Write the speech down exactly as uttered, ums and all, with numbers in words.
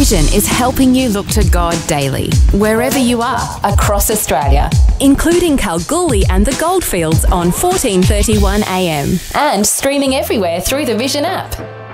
Vision is helping you look to God daily, wherever you are, across Australia, including Kalgoorlie and the Goldfields on fourteen thirty-one A M, and streaming everywhere through the Vision app.